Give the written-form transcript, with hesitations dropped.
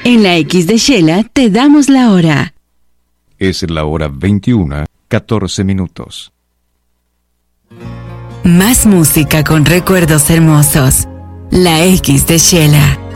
En la X de Shela te damos la hora. Es la hora 21:14. Más música con recuerdos hermosos. La X de Shela.